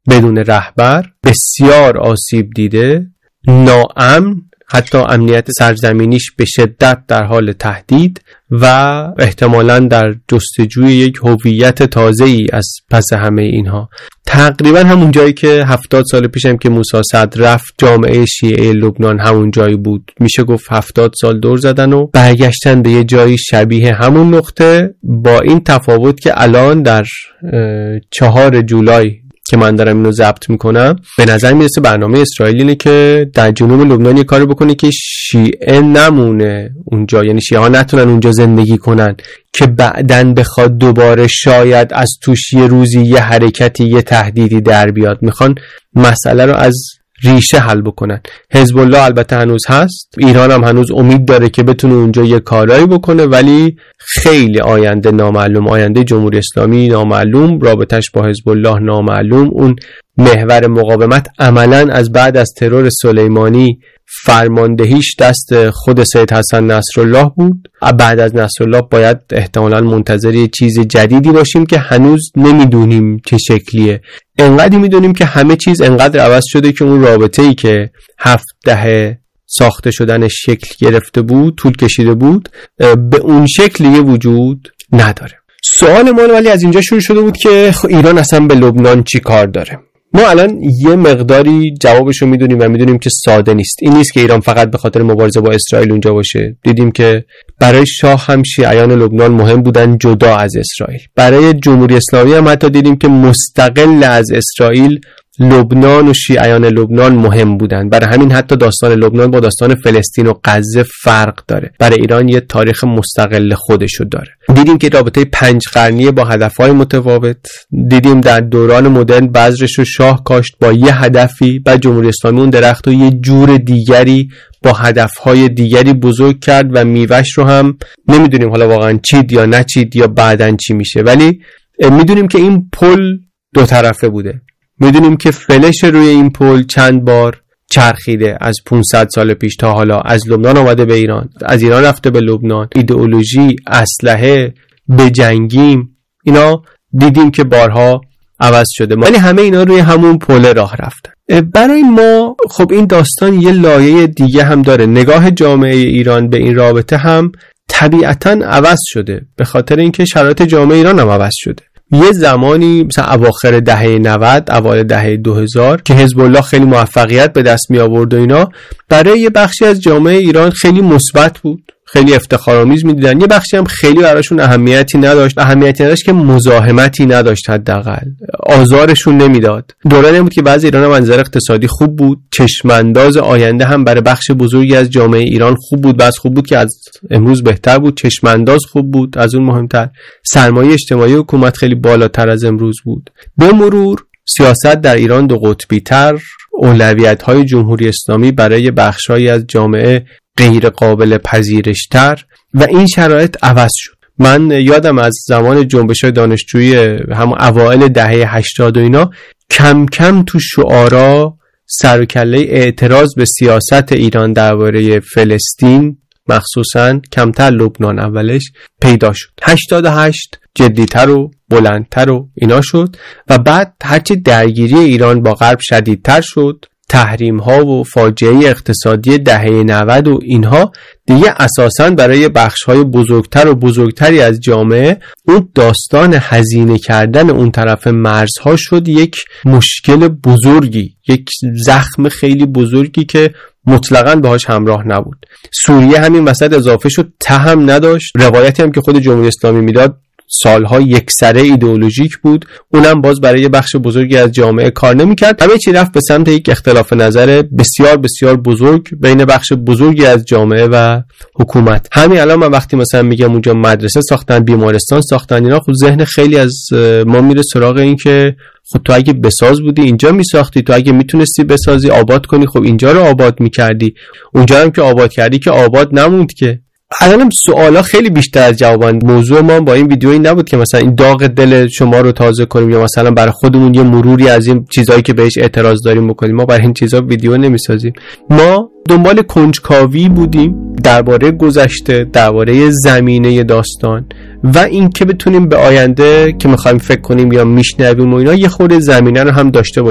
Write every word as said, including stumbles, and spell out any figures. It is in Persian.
بدون رهبر، بسیار آسیب دیده، ناامن، حتی امنیت سرزمینیش به شدت در حال تهدید و احتمالاً در جستجوی یک هویت تازه‌ای از پس همه اینها. تقریبا همون جایی که هفتاد سال پیشم که موسی صدر رفت، جامعه شیعه لبنان همون جایی بود. میشه گفت هفتاد سال دور زدن و برگشتن به یه جایی شبیه همون نقطه، با این تفاوت که الان در چهار جولای که من دارم اینو ضبط میکنم، به نظر میرسه برنامه اسرائیل اینه که در جنوب لبنان یه کاری بکنه که شیعه نمونه اونجا، یعنی شیعه ها نتونن اونجا زندگی کنن، که بعدن بخواد دوباره شاید از توش یه روزی یه حرکتی یه تهدیدی در بیاد. میخوان مسئله رو از ریشه حل بکنن. حزب الله البته هنوز هست، ایران هم هنوز امید داره که بتونه اونجا یه کارایی بکنه، ولی خیلی آینده نامعلوم، آینده جمهوری اسلامی نامعلوم، رابطش با حزب الله نامعلوم. اون محور مقاومت عملاً از بعد از ترور سلیمانی فرماندهیش دست خود سید حسن نصرالله بود. بعد از نصرالله باید احتمالاً منتظر یه چیز جدیدی باشیم که هنوز نمیدونیم چه شکلیه. انقدر میدونیم که همه چیز انقدر عوض شده که اون رابطه‌ای که هفت دهه ساخته شدنش شکل گرفته بود، طول کشیده بود، به اون شکلی وجود نداره. سوال ما ولی از اینجا شروع شده بود که ایران اصلا به لبنان چی کار داره؟ ما الان یه مقداری جوابشو میدونیم و میدونیم که ساده نیست. این نیست که ایران فقط به خاطر مبارزه با اسرائیل اونجا باشه. دیدیم که برای شاه هم شیعیان لبنان مهم بودن جدا از اسرائیل. برای جمهوری اسلامی هم حتی دیدیم که مستقل از اسرائیل لبنان و شیعیان لبنان مهم بودن. برای همین حتی داستان لبنان با داستان فلسطین و غزه فرق داره. برای ایران یه تاریخ مستقل خودشو داره. دیدیم که رابطه پنج قرنیه با هدفهای متفاوت. دیدیم در دوران مدرن بذرش رو شاه کاشت با یه هدفی، بعد جمهوری اسلامی اون درخت رو یه جور دیگری با هدفهای دیگری بزرگ کرد و میوهش رو هم نمیدونیم حالا واقعا چید یا نچید یا بعدن چی میشه، ولی میدونیم که این پل دو طرفه بوده. میدونیم که فلش روی این پل چند بار چرخیده، از پانصد سال پیش تا حالا، از لبنان آمده به ایران، از ایران رفته به لبنان. ایدئولوژی، اسلحه، بجنگیم، اینا دیدیم که بارها عوض شده، ولی همه اینا روی همون پل راه رفتن. برای ما خب این داستان یه لایه دیگه هم داره. نگاه جامعه ایران به این رابطه هم طبیعتاً عوض شده، به خاطر اینکه شرایط جامعه ایران هم عوض شده. یه زمانی مثلا اواخر دهه نود، اوایل دهه دو هزار که حزب الله خیلی موفقیت به دست می آورد و اینا، برای یه بخشی از جامعه ایران خیلی مثبت بود، خیلی افتخارآمیز می‌دیدن. یه بخشی هم خیلی براشون اهمیتی نداشت، اهمیتی نداشت که مزاحمتی نداشت، حداقل آزارشون نمیداد. دورانی بود که بعضی ایران هم منظر اقتصادی خوب بود، چشمانداز آینده هم برای بخش بزرگی از جامعه ایران خوب بود، بس خوب بود که از امروز بهتر بود، چشمانداز خوب بود، از اون مهمتر سرمایه اجتماعی حکومت خیلی بالاتر از امروز بود. به مرور سیاست در ایران دو قطبی تر، اولویت‌های جمهوری اسلامی برای بخش‌هایی از جامعه غیر قابل پذیرش‌تر و این شرایط عوض شد. من یادم از زمان جنبش‌های دانشجویی هم اوایل دهه هشتاد و اینا، کم کم تو شعارا سر و کله اعتراض به سیاست ایران درباره فلسطین، مخصوصاً کمتر لبنان اولش پیدا شد. هشتاد و هشت جدی‌تر و بلندتر و اینا شد و بعد هرچی درگیری ایران با غرب شدیدتر شد، تحریم ها و فاجعه اقتصادی دهه نود و اینها دیگه اساساً برای بخش های بزرگتر و بزرگتری از جامعه اون داستان هزینه کردن اون طرف مرزها شد یک مشکل بزرگی، یک زخم خیلی بزرگی که مطلقاً باهاش همراه نبود. سوریه همین وسط اضافه شد، تهم نداشت. روایتی هم که خود جمهوری اسلامی میداد سالها یک سره ایدئولوژیک بود، اونم باز برای بخش بزرگی از جامعه کار نمی‌کرد. همه چی رفت به سمت یک اختلاف نظر بسیار بسیار بزرگ بین بخش بزرگی از جامعه و حکومت. همین الان من وقتی مثلا میگم اونجا مدرسه ساختن، بیمارستان ساختن، اینا خود ذهن خیلی از ما میره سراغ این که خب تو اگه بساز بودی اینجا میساختی، تو اگه میتونستی بسازی آباد کنی خب اینجا رو آباد میکردی، اونجا هم که آباد کردی که آباد نموند که. الانم سوالا خیلی بیشتر از جوابن. موضوع ما با این ویدیو این نبود که مثلا این داغ دل شما رو تازه کنیم یا مثلا برای خودمون یه مروری از این چیزایی که بهش اعتراض داریم بکنیم. ما برای این چیزا ویدیو نمیسازیم. ما دنبال کنجکاوی بودیم درباره گذشته، درباره زمینه داستان و این که بتونیم به آینده که میخوایم فکر کنیم یا میشنویم و اینا یه خورده زمینه رو هم داشته باشیم.